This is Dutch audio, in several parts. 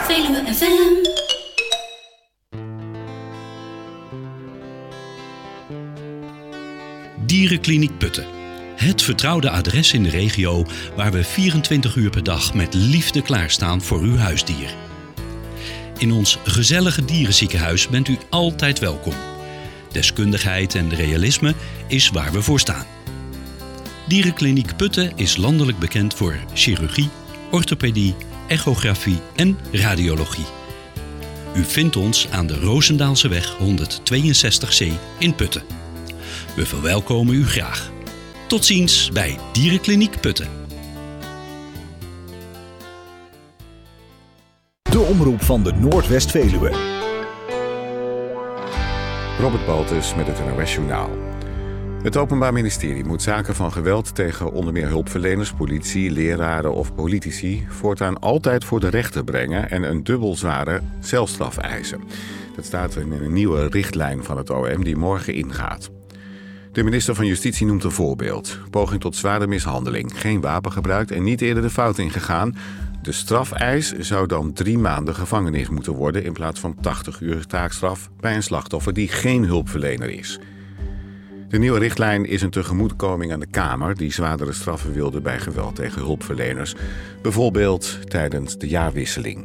Veluwe FM. Dierenkliniek Putten. Het vertrouwde adres in de regio waar we 24 uur per dag met liefde klaarstaan voor uw huisdier. In ons gezellige dierenziekenhuis bent u altijd welkom. Deskundigheid en realisme is waar we voor staan. Dierenkliniek Putten is landelijk bekend voor chirurgie, orthopedie, echografie en radiologie. U vindt ons aan de Roosendaalseweg 162C in Putten. We verwelkomen u graag. Tot ziens bij Dierenkliniek Putten. De omroep van de Noordwest-Veluwe. Robert Baltus met het NOS Journaal. Het Openbaar Ministerie moet zaken van geweld tegen onder meer hulpverleners, politie, leraren of politici voortaan altijd voor de rechter brengen en een dubbel zware celstraf eisen. Dat staat in een nieuwe richtlijn van het OM die morgen ingaat. De minister van Justitie noemt een voorbeeld. Poging tot zware mishandeling, geen wapen gebruikt en niet eerder de fout ingegaan. De strafeis zou dan 3 maanden gevangenis moeten worden in plaats van 80 uur taakstraf bij een slachtoffer die geen hulpverlener is. De nieuwe richtlijn is een tegemoetkoming aan de Kamer die zwaardere straffen wilde bij geweld tegen hulpverleners. Bijvoorbeeld tijdens de jaarwisseling.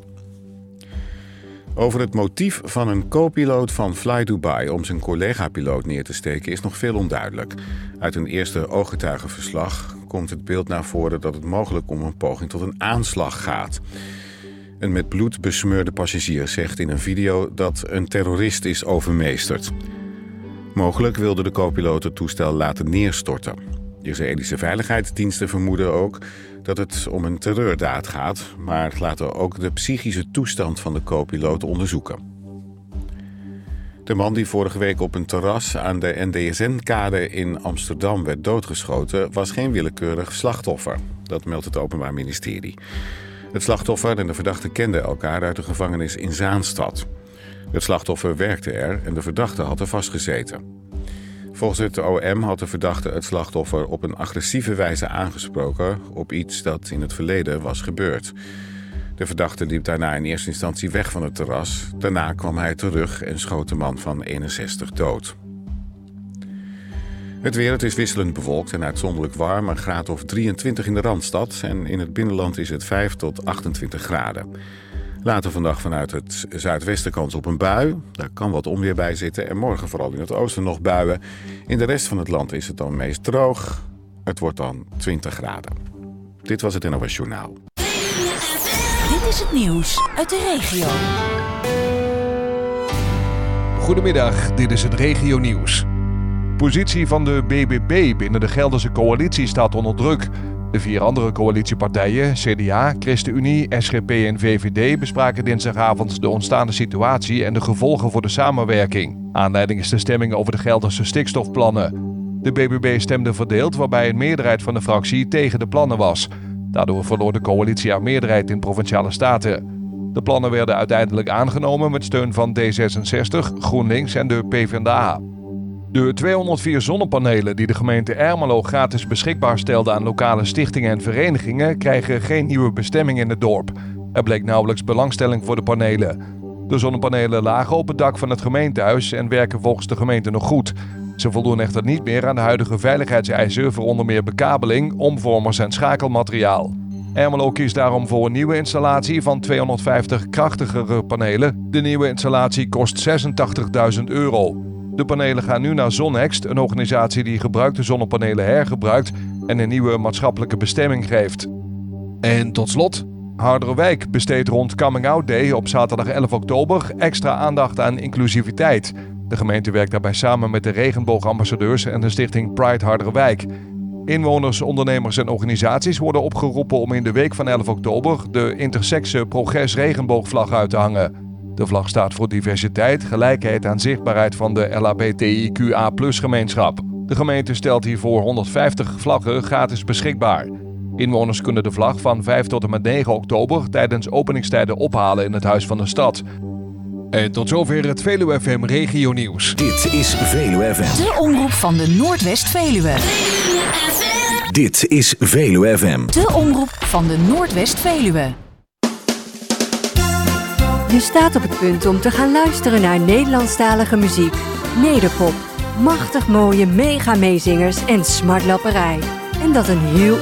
Over het motief van een co-piloot van Fly Dubai om zijn collega-piloot neer te steken is nog veel onduidelijk. Uit een eerste ooggetuigenverslag komt het beeld naar voren dat het mogelijk om een poging tot een aanslag gaat. Een met bloed besmeurde passagier zegt in een video dat een terrorist is overmeesterd. Mogelijk wilde de co-piloot het toestel laten neerstorten. Israëlische veiligheidsdiensten vermoeden ook dat het om een terreurdaad gaat, maar laten ook de psychische toestand van de co-piloot onderzoeken. De man die vorige week op een terras aan de NDSN-kade in Amsterdam werd doodgeschoten, was geen willekeurig slachtoffer. Dat meldt het Openbaar Ministerie. Het slachtoffer en de verdachte kenden elkaar uit de gevangenis in Zaanstad. Het slachtoffer werkte er en de verdachte had er vastgezeten. Volgens het OM had de verdachte het slachtoffer op een agressieve wijze aangesproken op iets dat in het verleden was gebeurd. De verdachte liep daarna in eerste instantie weg van het terras. Daarna kwam hij terug en schoot de man van 61 dood. Het weer, het is wisselend bewolkt en uitzonderlijk warm, een graad of 23 in de Randstad. En in het binnenland is het 5 tot 28 graden. Later vandaag vanuit het zuidwesten kans op een bui. Daar kan wat onweer bij zitten. En morgen vooral in het oosten nog buien. In de rest van het land is het dan meest droog. Het wordt dan 20 graden. Dit was het NOS Journaal. Dit is het nieuws uit de regio. Goedemiddag, dit is het regionieuws. Positie van de BBB binnen de Gelderse coalitie staat onder druk. De 4 andere coalitiepartijen, CDA, ChristenUnie, SGP en VVD, bespraken dinsdagavond de ontstaande situatie en de gevolgen voor de samenwerking. Aanleiding is de stemming over de Gelderse stikstofplannen. De BBB stemde verdeeld, waarbij een meerderheid van de fractie tegen de plannen was. Daardoor verloor de coalitie haar meerderheid in Provinciale Staten. De plannen werden uiteindelijk aangenomen met steun van D66, GroenLinks en de PvdA. De 204 zonnepanelen die de gemeente Ermelo gratis beschikbaar stelde aan lokale stichtingen en verenigingen krijgen geen nieuwe bestemming in het dorp. Er bleek nauwelijks belangstelling voor de panelen. De zonnepanelen lagen op het dak van het gemeentehuis en werken volgens de gemeente nog goed. Ze voldoen echter niet meer aan de huidige veiligheidseisen voor onder meer bekabeling, omvormers en schakelmateriaal. Ermelo kiest daarom voor een nieuwe installatie van 250 krachtigere panelen. De nieuwe installatie kost €86.000. De panelen gaan nu naar Zonnext, een organisatie die gebruikte zonnepanelen hergebruikt en een nieuwe maatschappelijke bestemming geeft. En tot slot, Harderwijk besteedt rond Coming Out Day op zaterdag 11 oktober extra aandacht aan inclusiviteit. De gemeente werkt daarbij samen met de regenboogambassadeurs en de stichting Pride Harderwijk. Inwoners, ondernemers en organisaties worden opgeroepen om in de week van 11 oktober de intersexe Progress regenboogvlag uit te hangen. De vlag staat voor diversiteit, gelijkheid en zichtbaarheid van de LHBTIQA+-gemeenschap. De gemeente stelt hiervoor 150 vlaggen gratis beschikbaar. Inwoners kunnen de vlag van 5 tot en met 9 oktober tijdens openingstijden ophalen in het Huis van de Stad. En tot zover het Veluwe FM regionieuws. Dit is Veluwe FM. De omroep van de Noordwest-Veluwe. Dit is Veluwe FM. De omroep van de Noordwest-Veluwe. Je staat op het punt om te gaan luisteren naar Nederlandstalige muziek. Nederpop, machtig mooie mega-meezingers en smartlapperij. En dat een heel